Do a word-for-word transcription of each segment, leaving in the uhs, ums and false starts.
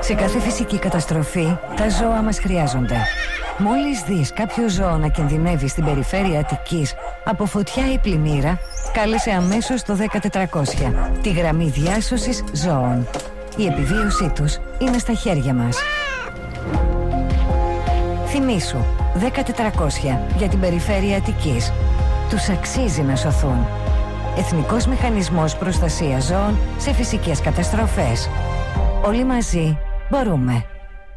Σε κάθε φυσική καταστροφή, τα ζώα μας χρειάζονται. Μόλις δεις κάποιο ζώο να κινδυνεύει στην περιφέρεια Αττικής από φωτιά ή πλημμύρα, κάλεσε αμέσως το δέκα τετρακόσια, τη γραμμή διάσωσης ζώων. Η επιβίωσή τους είναι στα χέρια μας. Θυμήσου, δέκα τετρακόσια για την περιφέρεια Αττικής. Τους αξίζει να σωθούν. Εθνικός Μηχανισμός Προστασίας Ζώων σε φυσικές καταστροφές. Όλοι μαζί μπορούμε.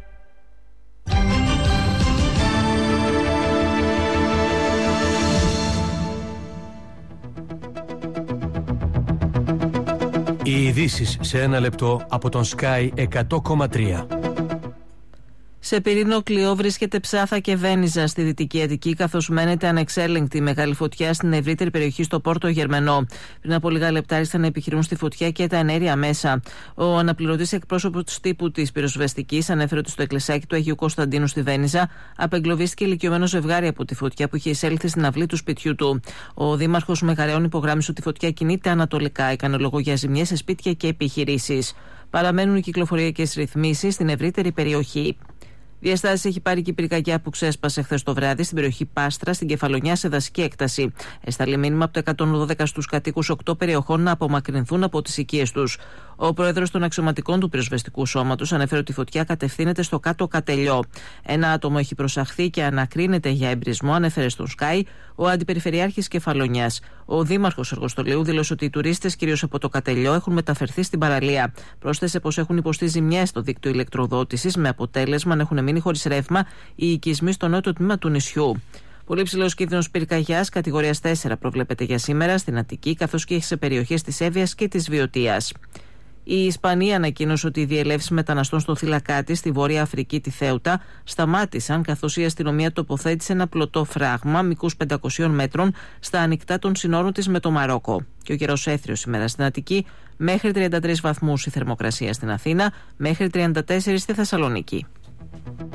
Οι ειδήσεις σε ένα λεπτό από τον Sky εκατό κόμμα τρία. Σε πυρήνο κλειό βρίσκεται Ψάθα και Βένιζα στη Δυτική Αττική, καθώς μένεται ανεξέλεγκτη μεγάλη φωτιά στην ευρύτερη περιοχή στο Πόρτο Γερμενό. Πριν από λίγα λεπτά ήρθαν να επιχειρούν στη φωτιά και τα ενέργεια μέσα. Ο αναπληρωτής εκπρόσωπος τύπου της πυροσβεστικής ανέφερε ότι στο εκκλησάκι του Αγίου Κωνσταντίνου στη Βένιζα απεγκλωβίστηκε ηλικιωμένο ζευγάρι από τη φωτιά που είχε εισέλθει στην αυλή του σπιτιού του. Ο δήμαρχος Μεγαρεών υπογράμμισε ότι η φωτιά κινείται ανατολικά, έκανε λόγο για ζημιές σε σπίτια και επιχειρήσεις. Παραμένουν οι κυκλοφοριακές ρυθμίσεις στην ευρύτερη περιοχή. Διαστάσεις έχει πάρει και η πυρκαγιά που ξέσπασε χθες το βράδυ στην περιοχή Πάστρα, στην Κεφαλονιά, σε δασική έκταση. Έσταλε μήνυμα από το εκατόν δώδεκα στους κατοίκους οκτώ περιοχών να απομακρυνθούν από τις οικίες τους. Ο πρόεδρος των αξιωματικών του πυροσβεστικού σώματος ανέφερε ότι η φωτιά κατευθύνεται στο κάτω Κατελιό. Ένα άτομο έχει προσαχθεί και ανακρίνεται για εμπρισμό, ανέφερε στον Sky ο αντιπεριφερειάρχης Κεφαλονιάς. Ο δήμαρχος Αργοστολίου δήλωσε ότι οι τουρίστες, κυρίως από το Κατελιό, έχουν μεταφερθεί στην παραλία. Πρόσθεσε πως έχουν υποστεί ζημιές στο δίκτυο ηλεκτροδότησης, με αποτέλεσμα να έχουν μείνει χωρίς ρεύμα οι οικισμοί στο νότιο τμήμα του νησιού. Πολύ ψηλός κίνδυνος πυρκαγιάς κατηγορίας τέσσερα προβλέπεται για σήμερα στην Αττική, καθώς και σε περιοχές της Εύβοιας και της Βιωτίας. Η Ισπανία ανακοίνωσε ότι οι διελεύσεις μεταναστών στο Θηλακάτι, στη Βόρεια Αφρική, τη Θέουτα, σταμάτησαν, καθώς η αστυνομία τοποθέτησε ένα πλωτό φράγμα μήκους πεντακοσίων μέτρων στα ανοιχτά των συνόρων της με το Μαρόκο. Και ο καιρός έθριος σήμερα στην Αττική, μέχρι τριάντα τρεις βαθμούς η θερμοκρασία στην Αθήνα, μέχρι τριάντα τέσσερα στη Θεσσαλονίκη.